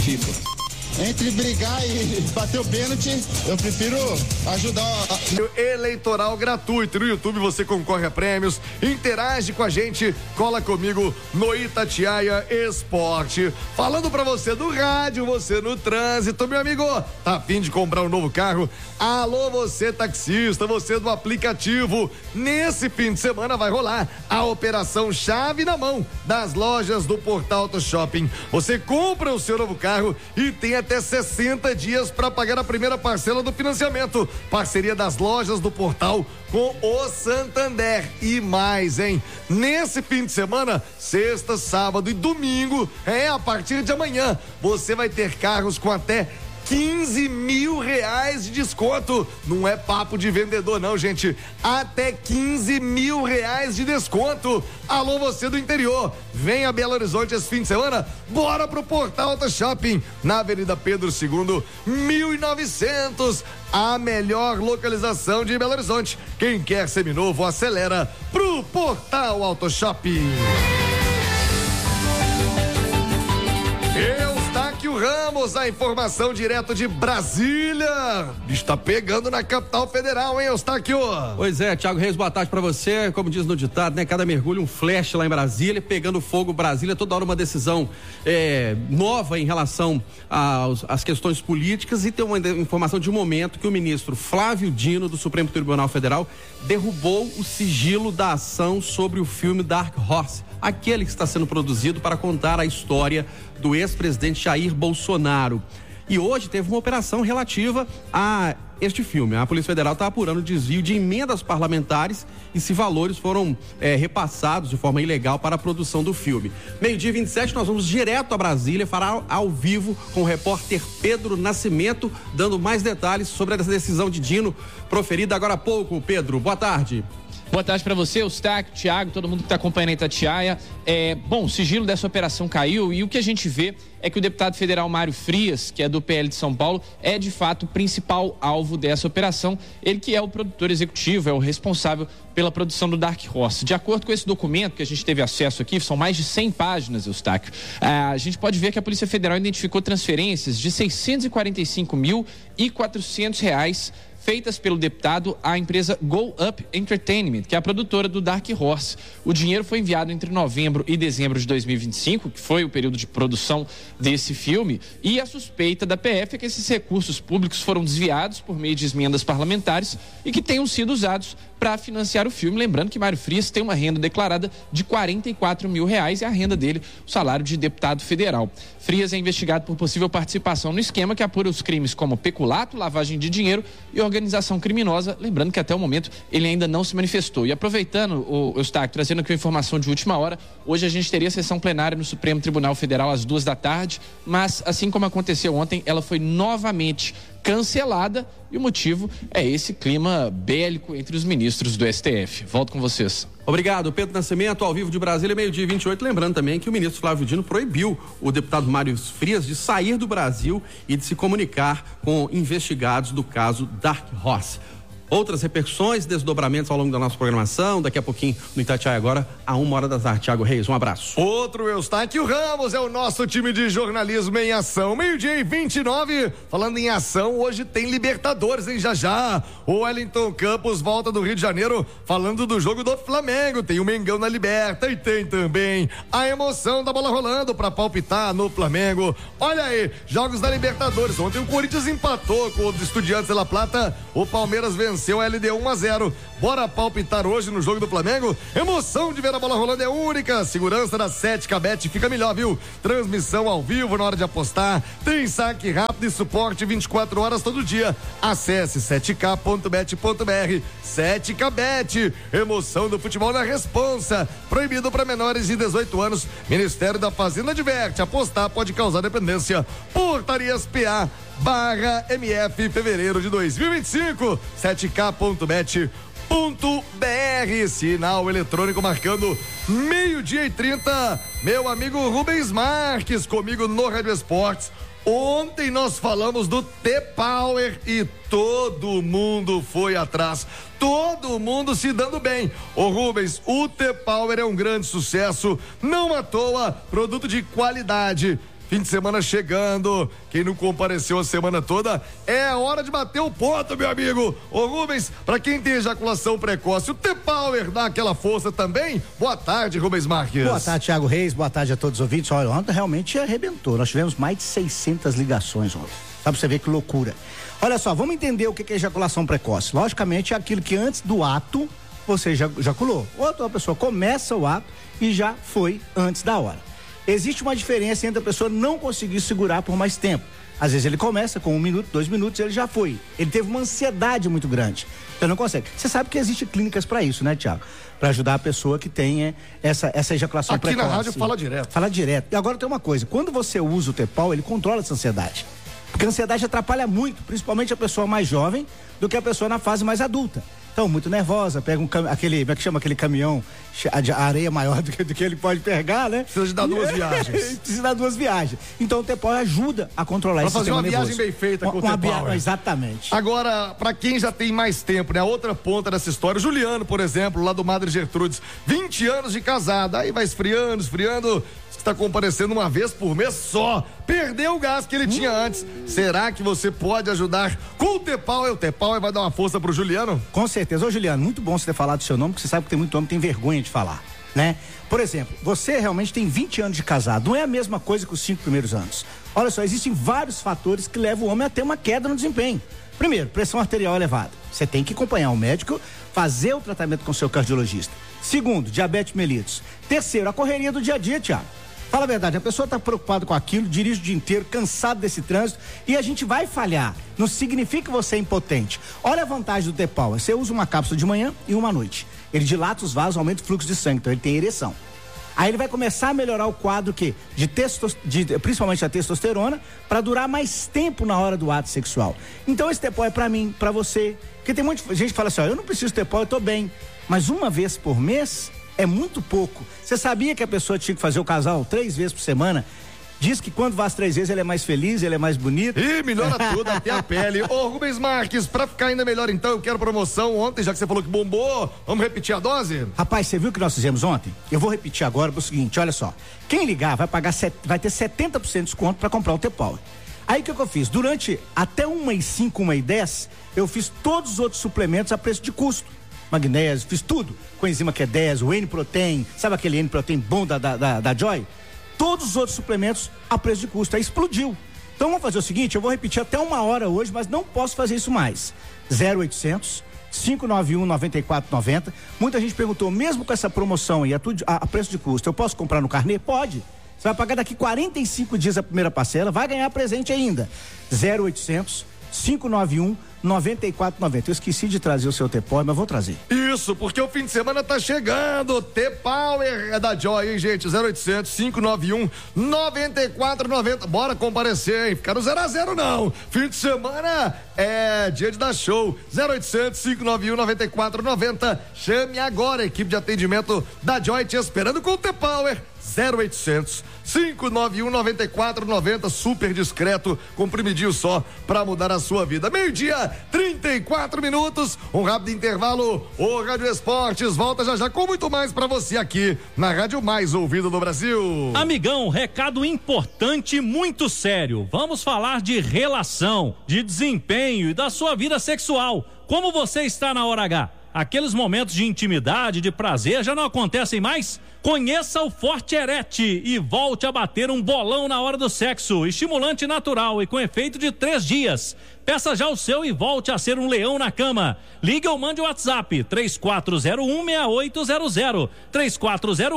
FIFA. Entre brigar e bater o pênalti, eu prefiro ajudar. Eleitoral gratuito. No YouTube você concorre a prêmios, interage com a gente, cola comigo no Itatiaia Esporte. Falando pra você do rádio, você no trânsito, meu amigo, tá a fim de comprar um novo carro? Alô, você taxista, você do aplicativo. Nesse fim de semana vai rolar a operação Chave na Mão das lojas do Portal Auto Shopping. Você compra o seu novo carro e tem até 60 dias para pagar a primeira parcela do financiamento. Parceria das lojas do Portal com o Santander. E mais, hein? Nesse fim de semana, sexta, sábado e domingo, a partir de amanhã, você vai ter carros com até 15 mil reais de desconto. Não é papo de vendedor não, gente. Até 15 mil reais de desconto. Alô, você do interior, vem a Belo Horizonte esse fim de semana, bora pro Portal Auto Shopping, na Avenida Pedro II, 1900, a melhor localização de Belo Horizonte. Quem quer seminovo, acelera pro Portal Auto Shopping. Ramos, a informação direto de Brasília. Está pegando na capital federal, hein, Eustáquio? Pois é, Thiago Reis, boa tarde pra você. Como diz no ditado, né? Cada mergulho um flash lá em Brasília, pegando fogo Brasília, toda hora uma decisão nova em relação às questões políticas. E tem uma informação de um momento que o ministro Flávio Dino, do Supremo Tribunal Federal, derrubou o sigilo da ação sobre o filme Dark Horse, aquele que está sendo produzido para contar a história do ex-presidente Jair Bolsonaro. E hoje teve uma operação relativa a este filme. A Polícia Federal está apurando o desvio de emendas parlamentares e se valores foram repassados de forma ilegal para a produção do filme. 12h27, nós vamos direto a Brasília, falar ao vivo com o repórter Pedro Nascimento, dando mais detalhes sobre essa decisão de Dino proferida agora há pouco. Pedro, boa tarde. Boa tarde para você, Eustáquio, Thiago, todo mundo que está acompanhando a Itatiaia. Bom, o sigilo dessa operação caiu e o que a gente vê é que o deputado federal Mário Frias, que é do PL de São Paulo, é de fato o principal alvo dessa operação. Ele que é o produtor executivo, é o responsável pela produção do Dark Horse. De acordo com esse documento que a gente teve acesso aqui, são mais de 100 páginas, Eustáquio, a gente pode ver que a Polícia Federal identificou transferências de R$645.400 feitas pelo deputado à empresa Go Up Entertainment, que é a produtora do Dark Horse. O dinheiro foi enviado entre novembro e dezembro de 2025, que foi o período de produção desse filme, e a suspeita da PF é que esses recursos públicos foram desviados por meio de emendas parlamentares e que tenham sido usados para financiar o filme. Lembrando que Mário Frias tem uma renda declarada de R$44 mil e a renda dele, o salário de deputado federal. Frias é investigado por possível participação no esquema que apura os crimes como peculato, lavagem de dinheiro e organização criminosa. Lembrando que até o momento ele ainda não se manifestou. E aproveitando, o Eustáquio, trazendo aqui uma informação de última hora, hoje a gente teria sessão plenária no Supremo Tribunal Federal às 14h, mas assim como aconteceu ontem, ela foi novamente cancelada e o motivo é esse clima bélico entre os ministros do STF. Volto com vocês. Obrigado, Pedro Nascimento, ao vivo de Brasília, 12h28. Lembrando também que o ministro Flávio Dino proibiu o deputado Mário Frias de sair do Brasil e de se comunicar com investigados do caso Dark Horse. Outras repercussões, desdobramentos ao longo da nossa programação, daqui a pouquinho no Itatiaia agora, a 13h. Thiago Reis, um abraço. Outro Eustáquio Ramos é o nosso time de jornalismo em ação. 12h29, falando em ação, hoje tem Libertadores, hein, já. O Wellington Campos volta do Rio de Janeiro, falando do jogo do Flamengo. Tem o Mengão na Liberta e tem também a emoção da bola rolando pra palpitar no Flamengo. Olha aí, jogos da Libertadores. Ontem o Corinthians empatou com o Estudiantes de La Plata, o Palmeiras venceu o LDU 1-0. Bora palpitar hoje no jogo do Flamengo? Emoção de ver a bola rolando é única. Segurança da 7K-Bet fica melhor, viu? Transmissão ao vivo na hora de apostar. Tem saque rápido e suporte 24 horas todo dia. Acesse 7k.bet.br. 7K-Bet. Emoção do futebol na responsa. Proibido para menores de 18 anos. Ministério da Fazenda adverte. Apostar pode causar dependência. Portarias PA /MF, fevereiro de 2025, 7k.bet.br, sinal eletrônico marcando 12h30, meu amigo Rubens Marques, comigo no Rádio Esportes. Ontem nós falamos do T-Power e todo mundo foi atrás, todo mundo se dando bem. Ô Rubens, o T-Power é um grande sucesso, não à toa, produto de qualidade. fim de semana chegando, quem não compareceu a semana toda, é a hora de bater o ponto, meu amigo. Ô Rubens, pra quem tem ejaculação precoce, o T-Power dá aquela força também? Boa tarde, Rubens Marques. Boa tarde, Thiago Reis, boa tarde a todos os ouvintes. Olha, ontem realmente arrebentou, nós tivemos mais de 600 ligações ontem, só pra você ver que loucura. Olha só, vamos entender o que é ejaculação precoce. Logicamente é aquilo que antes do ato você já ejaculou. Outra a pessoa começa o ato e já foi antes da hora. Existe uma diferença entre a pessoa não conseguir segurar por mais tempo. Às vezes ele começa com 1 minuto, 2 minutos, ele já foi. Ele teve uma ansiedade muito grande. Então não consegue. Você sabe que existem clínicas para isso, né, Thiago? Para ajudar a pessoa que tem essa ejaculação precoce. Aqui na rádio fala direto. Fala direto. E agora tem uma coisa, quando você usa o T-Power, ele controla essa ansiedade. Porque a ansiedade atrapalha muito, principalmente a pessoa mais jovem do que a pessoa na fase mais adulta. Então, muito nervosa, pega aquele, como é que chama aquele caminhão, a areia maior do que ele pode pegar, né? Precisa de dar 2 viagens. Precisa dar 2 viagens. Então, o T-Power ajuda a controlar esse sistema nervoso. Fazer uma viagem bem feita com o T-Power. Exatamente. Agora, pra quem já tem mais tempo, né? A outra ponta dessa história, o Juliano, por exemplo, lá do Madre Gertrudes, 20 anos de casada, aí vai esfriando, está comparecendo uma vez por mês só, perdeu o gás que ele tinha antes. Será que você pode ajudar com o T-Power? O T-Power vai dar uma força pro Juliano? Com certeza. Ô Juliano, muito bom você ter falado o seu nome, porque você sabe que tem muito homem que tem vergonha de falar, né? Por exemplo, você realmente tem 20 anos de casado, não é a mesma coisa que os 5 primeiros anos. Olha só, existem vários fatores que levam o homem a ter uma queda no desempenho. Primeiro, pressão arterial elevada. Você tem que acompanhar o médico, fazer o tratamento com o seu cardiologista. Segundo, diabetes mellitus. Terceiro, a correria do dia a dia, Thiago. Fala a verdade, a pessoa está preocupada com aquilo, dirige o dia inteiro, cansado desse trânsito, e a gente vai falhar. Não significa que você é impotente. Olha a vantagem do T-Power. Você usa uma cápsula de manhã e uma à noite. Ele dilata os vasos, aumenta o fluxo de sangue, então ele tem ereção. Aí ele vai começar a melhorar o quadro principalmente a testosterona, para durar mais tempo na hora do ato sexual. Então esse T-Power é para mim, para você. Porque tem muita gente que fala assim, ó, eu não preciso de T-Power, eu tô bem. Mas uma vez por mês é muito pouco. Você sabia que a pessoa tinha que fazer o casal 3 vezes por semana? Diz que quando vai as 3 vezes ele é mais feliz, ele é mais bonito. E melhora tudo, até a pele. Ô Rubens Marques, pra ficar ainda melhor então, eu quero promoção ontem, já que você falou que bombou, vamos repetir a dose? Rapaz, você viu o que nós fizemos ontem? Eu vou repetir agora pro seguinte, olha só. Quem ligar vai ter 70% de desconto para comprar o T-Power. Aí o que eu fiz? Durante até 1h05, 1h10, eu fiz todos os outros suplementos a preço de custo. Magnésio, fiz tudo. Coenzima Q10, o N-Protein, sabe aquele N-Protein bom da Joy? Todos os outros suplementos a preço de custo. Aí explodiu. Então vamos fazer o seguinte, eu vou repetir até 1 hora hoje, mas não posso fazer isso mais. 0800 591 9490. Muita gente perguntou, mesmo com essa promoção aí, a preço de custo, eu posso comprar no carnê? Pode. Você vai pagar daqui 45 dias a primeira parcela, vai ganhar presente ainda. 0800 591 9490. Eu esqueci de trazer o seu T-Power, mas vou trazer. Isso, porque o fim de semana tá chegando. T-Power é da Joy, hein, gente? 0800 591 9490. Bora comparecer, hein? Ficar no 0x0 não. Fim de semana é dia de dar show. 0800 591 9490. Chame agora a equipe de atendimento da Joy te esperando com o T-Power. 0800 591 9490, super discreto, comprimidinho só pra mudar a sua vida. 12:34, um rápido intervalo. O Rádio Esportes volta já com muito mais pra você aqui na rádio mais ouvida do Brasil. Amigão, recado importante, muito sério. Vamos falar de relação, de desempenho e da sua vida sexual. Como você está na hora H? Aqueles momentos de intimidade, de prazer já não acontecem mais? Conheça o Forte Erete e volte a bater um bolão na hora do sexo. Estimulante natural e com efeito de 3 dias. Peça já o seu e volte a ser um leão na cama. Ligue ou mande o WhatsApp 3401-6800.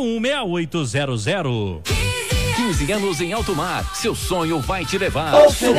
3401-6800. 15 anos em alto mar. Seu sonho vai te levar.